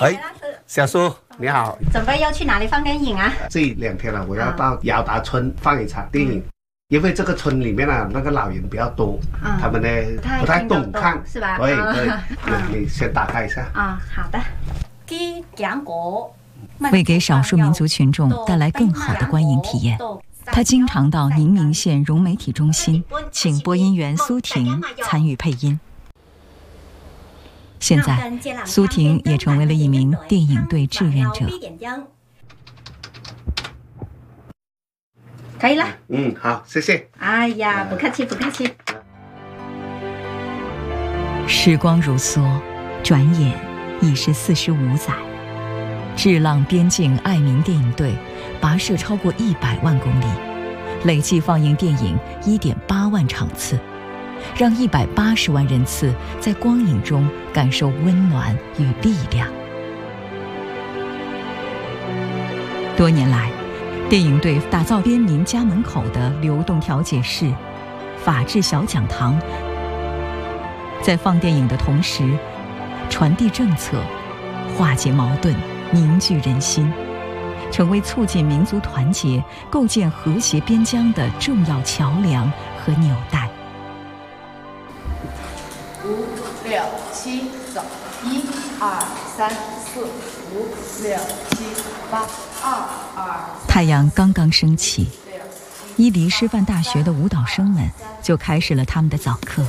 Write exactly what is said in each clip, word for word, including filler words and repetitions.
哎，小叔你好， 准备要去哪里放电影啊？ 这两天了，我要到姚达村放一场电影。嗯，因为这个村里面啊，那个老人比较多，嗯、他们呢不太懂看， 是吧？ 对对，嗯、你先打开一下。 啊、嗯，好的。 为给少数民族群众带来更好的观影体验，他经常到宁明县融媒体中心请播音员苏婷参与配音。现在，苏婷也成为了一名电影队志愿者。 可以了。 嗯，好，谢谢。 哎呀，不客气，不客气。 时光如梭，转眼已是四十五载。智浪边境爱民电影队跋涉超过一百万公里，累计放映电影一点八万场次，让一百八十万人次在光影中感受温暖与力量。多年来，电影队打造边民家门口的流动调解室、法治小讲堂，在放电影的同时，传递政策，化解矛盾，凝聚人心，成为促进民族团结、构建和谐边疆的重要桥梁和纽带。 五六七，走！一二三四五六七八，二二。 太阳刚刚升起，伊犁师范大学的舞蹈生们就开始了他们的早课。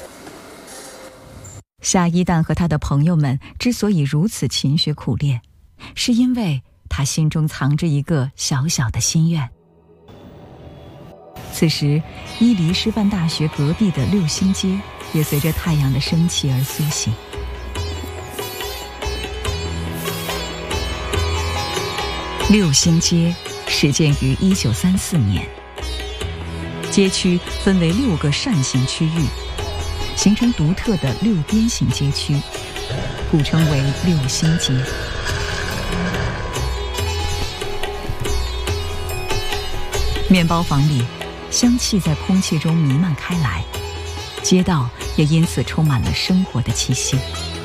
夏一旦和他的朋友们之所以如此勤学苦练，是因为他心中藏着一个小小的心愿。此时，伊犁师范大学隔壁的六星街也随着太阳的升起而苏醒。六星街始建于一九三四年，街区分为六个扇形区域，形成独特的六边形街区，古称为六星街。面包房里，香气在空气中弥漫开来，街道也因此充满了生活的气息。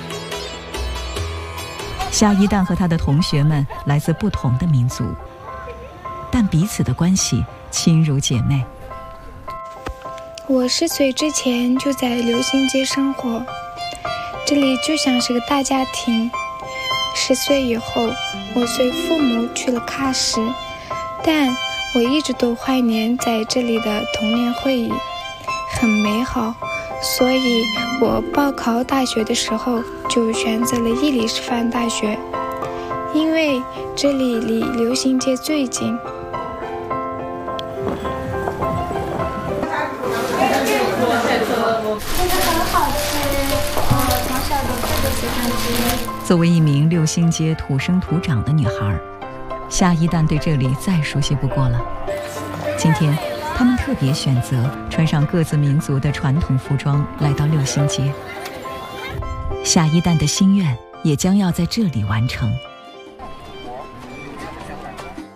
夏一旦和他的同学们来自不同的民族，但彼此的关系亲如姐妹。 我十岁之前就在流星街生活，这里就像是个大家庭。十岁以后，我随父母去了喀什，但我一直都怀念在这里的童年回忆，很美好。所以我报考大学的时候就选择了伊犁师范大学，因为这里离流星街最近。 作为一名六星街土生土长的女孩，夏一旦对这里再熟悉不过了。今天他们特别选择穿上各自民族的传统服装来到六星街，夏一旦的心愿也将要在这里完成。